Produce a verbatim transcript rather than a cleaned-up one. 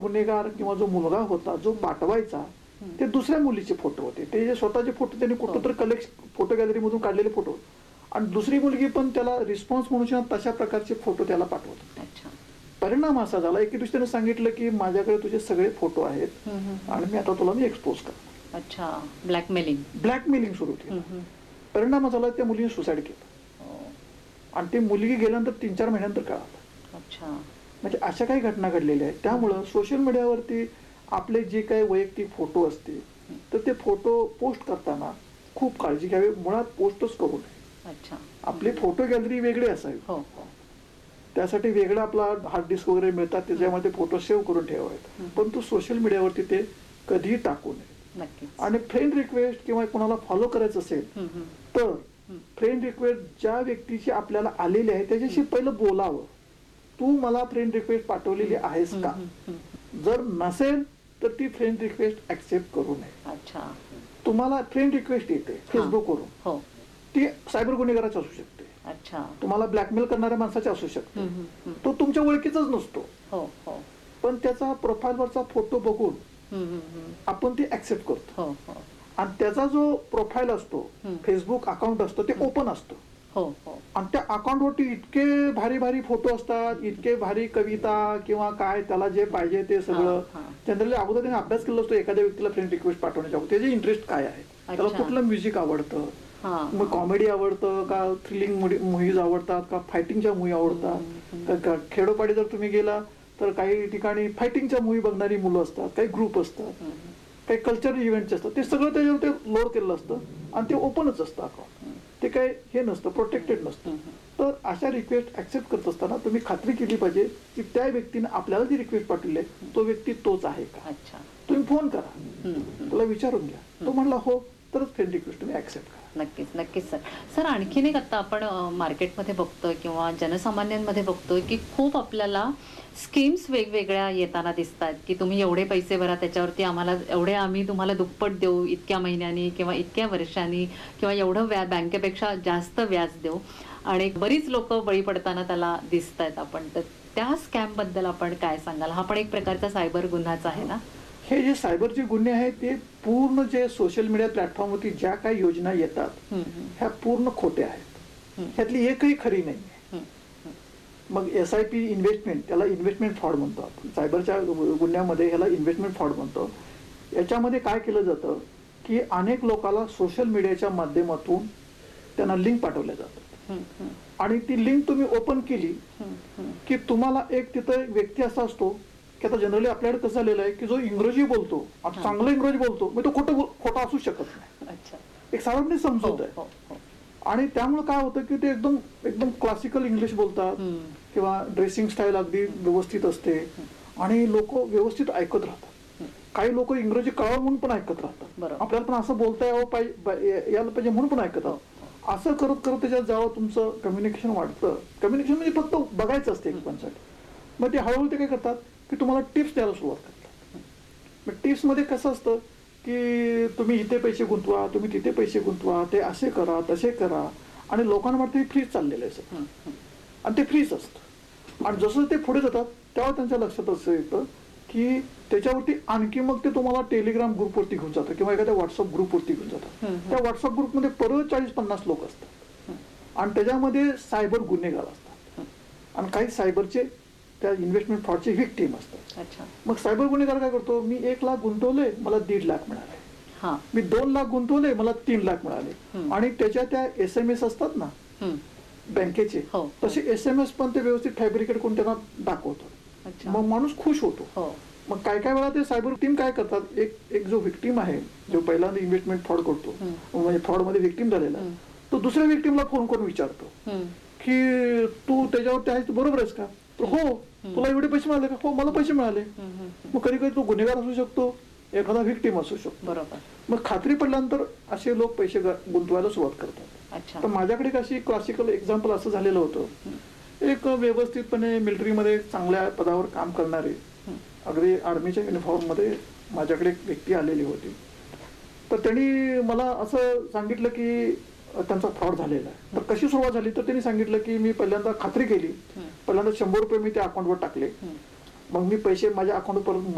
गुन्हेगार किंवा जो मुलगा होता जो पाठवायचा ते दुसऱ्या मुलीचे फोटो होते. ते जे स्वतःचे फोटो त्यांनी कुठेतरी कलेक्ट फोटो गॅलरी मधून काढलेले फोटो आणि दुसरी मुलगी पण त्याला रिस्पॉन्स म्हणून तशा प्रकारचे फोटो त्याला पाठवत होते. परिणाम असा झाला एके दिवशी त्याने सांगितलं की माझ्याकडे तुझे सगळे फोटो आहेत आणि मी आता तुला मी एक्सपोज करतो. अच्छा, ब्लॅकमेलिंग ब्लॅकमेलिंग सुरू केलं. परिणाम झाला त्या मुलीने सुसाईड केलं आणि ती मुलगी गेल्यानंतर तीन चार महिन्यानंतर कळालं. अच्छा, म्हणजे अशा काही घटना घडलेल्या आहेत. त्यामुळं सोशल मीडियावरती आपले जे काही वैयक्तिक फोटो असतील तर ते फोटो पोस्ट करताना खूप काळजी घ्यावी. मुळात पोस्टच करू नये. अच्छा, आपली फोटो गॅलरी वेगळी असावी. हो हो, त्यासाठी वेगळा आपला हार्ड डिस्क वगैरे मिळतात त्याच्यामध्ये फोटो सेव्ह करून ठेवावेत. पण तो सोशल मीडियावरती ते कधीही टाकू नये. आणि फ्रेंड रिक्वेस्ट किंवा कोणाला फॉलो करायचं असेल तर फ्रेंड रिक्वेस्ट ज्या व्यक्तीची आपल्याला आलेली आहे त्याच्याशी पहिलं बोलावं. तू मला फ्रेंड रिक्वेस्ट पाठवलेली आहेस का? जर नसेल तर ती फ्रेंड रिक्वेस्ट ऍक्सेप्ट करू नये. अच्छा, तुम्हाला फ्रेंड रिक्वेस्ट येते फेसबुकवरून, हो, ती सायबर गुन्हेगाराची असू शकते. अच्छा, तुम्हाला ब्लॅकमेल करणाऱ्या माणसाची असू शकते. तो तुमच्या ओळखीचाच नसतो. हो हो, पण त्याचा प्रोफाईलवरचा फोटो बघून आपण ती ऍक्सेप्ट करतो. हो हो, आणि त्याचा जो प्रोफाईल असतो फेसबुक अकाउंट असतो ते ओपन असतं. हो हो, आणि त्या अकाउंटवरती इतके भारी भारी फोटो असतात, इतके भारी कविता किंवा काय त्याला जे पाहिजे ते सगळं. जनरली अगोदर त्याने अभ्यास केला असतो एखाद्या व्यक्तीला फ्रेंड रिक्वेस्ट पाठवण्याच्या अगोदर त्याचे इंटरेस्ट काय आहे, त्याला कुठलं म्युझिक आवडतं, मग कॉमेडी आवडतं का, थ्रिलिंग मूव्हीज आवडतात का, फायटिंगच्या मूव्ही आवडतात. खेडोपाडी जर तुम्ही गेला तर काही ठिकाणी फायटिंगच्या मूव्ही बघणारी मुलं असतात, काही ग्रुप असतात, काही कल्चरल इव्हेंट्स असतात. ते सगळं त्याच्यावर ते लोड केलेलं असतं आणि ते ओपनच असतं अकाउंट. ते काय हे नसतं, प्रोटेक्टेड नसतं. तर अशा रिक्वेस्ट ऍक्सेप्ट करत असताना तुम्ही खात्री केली पाहिजे की त्या व्यक्तीने आपल्याला जी रिक्वेस्ट पाठवली आहे तो व्यक्ती तोच आहे का. अच्छा, तुम्ही फोन करा, त्याला विचारून घ्या. तो म्हणला हो तरच फ्रेंड रिक्वेस्ट तुम्ही ऍक्सेप्ट करा. नक्कीच नक्कीच सर. सर आणखीन एक आता आपण मार्केटमध्ये बघतोय किंवा जनसामान्यांमध्ये बघतोय की खूप आपल्याला स्कीम्स वेगवेगळ्या येताना दिसतात की तुम्ही एवढे पैसे भरा त्याच्यावरती आम्हाला एवढे आम्ही तुम्हाला दुप्पट देऊ इतक्या महिन्यांनी किंवा इतक्या वर्षांनी किंवा एवढं व्या बँकेपेक्षा जास्त व्याज देऊ. आणि बरीच लोक बळी पडताना त्याला दिसत आहेत. आपण तर त्या स्कॅम बद्दल आपण काय सांगाल? हा पण एक प्रकारचा सायबर गुन्हाच आहे ना? हे जे सायबरचे गुन्हे आहेत ते पूर्ण जे सोशल मीडिया प्लॅटफॉर्मवरती ज्या काही योजना येतात ह्या पूर्ण खोट्या आहेत. ह्यातली एकही खरी नाही. मग एस आय पी इन्व्हेस्टमेंट, त्याला इन्व्हेस्टमेंट फ्रॉड म्हणतो आपण. सायबरच्या गुन्ह्यामध्ये ह्याला इन्व्हेस्टमेंट फ्रॉड म्हणतो. याच्यामध्ये काय केलं जातं की अनेक लोकांना सोशल मीडियाच्या माध्यमातून त्यांना लिंक पाठवल्या जातात आणि ती लिंक तुम्ही ओपन केली की तुम्हाला एक तिथं व्यक्ती असा असतो की आता जनरली आपल्याकडे कसं झालेलं आहे की जो इंग्रजी बोलतो, चांगलं इंग्रजी बोलतो, मग तो खोटं खोटं असू शकत नाही. एक साधारण समजूत आहे. आणि त्यामुळे काय होतं की ते एकदम एकदम क्लासिकल इंग्लिश बोलतात किंवा ड्रेसिंग स्टाईल अगदी व्यवस्थित असते आणि लोक व्यवस्थित ऐकत राहतात. काही लोक इंग्रजी कळावं म्हणून पण ऐकत राहतात. आपल्याला पण असं बोलता यावं पाहिजे यायला पाहिजे म्हणून पण ऐकत आहोत. असं करत करत त्याच्यात जेव्हा तुमचं कम्युनिकेशन वाढतं, कम्युनिकेशन म्हणजे फक्त बघायचं असते एकमेकांसाठी, मग ते हळूहळू ते काय करतात की तुम्हाला टिप्स द्यायला सुरुवात करतात. मग टिप्स मध्ये कसं असतं की तुम्ही इथे पैसे गुंतवा, तुम्ही तिथे पैसे गुंतवा, ते असे करा तसे करा आणि लोकांना वाटतं हे फ्रीज चाललेलं आहे सगळं आणि ते फ्रीज असतं. आणि जसं ते पुढे जातात तेव्हा त्यांच्या लक्षात असं येतं की त्याच्यावरती आणखी मग ते तुम्हाला टेलिग्राम ग्रुपवरती घेऊन जातं किंवा एखाद्या व्हॉट्सअप ग्रुपवरती घेऊन जातात. त्या व्हॉट्सअप ग्रुपमध्ये परत चाळीस पन्नास लोक असतात आणि त्याच्यामध्ये सायबर गुन्हेगार असतात आणि काही सायबरचे त्या इन्व्हेस्टमेंट फ्रॉडचे व्हिक्टीम असतात. मग सायबर गुन्हेगार काय करतो, मी एक लाख गुंतवले मला दीड लाख मिळाले, मी दोन लाख गुंतवले मला तीन लाख मिळाले. आणि त्याच्या त्या एस एम एस असतात ना बँकेचे, तसे एस एम एस पण ते व्यवस्थित फॅब्रिकेट करून त्यांना दाखवतात. मग माणूस खुश होतो. मग काय काय वेळा ते सायबर टीम काय करतात, एक एक जो व्हिक्टीम आहे जो पहिल्यांदा इन्व्हेस्टमेंट फ्रॉड करतो म्हणजे फ्रॉड मध्ये व्हिक्टीम झालेला तो दुसऱ्या व्हिक्टीमला फोन करून विचारतो की तू त्याच्यावरती आहेस बरोबर आहेस का, हो तुला एवढे पैसे मिळाले का, हो मला पैसे मिळाले. मग कधी कधी तो गुन्हेगार असू शकतो, एखादा व्हिक्टीम असू शकतो. बरोबर. मग खात्री पडल्यानंतर असे लोक पैसे गुंतवायला सुरुवात करतात. तर माझ्याकडे कशी क्लासिकल एक्झाम्पल असं झालेलं होतं, एक व्यवस्थितपणे मिलिटरीमध्ये चांगल्या पदावर काम करणारे अगदी आर्मीच्या युनिफॉर्म मध्ये माझ्याकडे एक व्यक्ती आलेली होती. तर त्यांनी मला असं सांगितलं की त्यांचा फ्रॉड झालेला आहे. तर कशी सुरुवात झाली तर त्यांनी सांगितलं की मी पहिल्यांदा खात्री केली, पहिल्यांदा शंभर रुपये मी त्या अकाउंटवर टाकले, मग मी पैसे माझ्या अकाउंटवर परत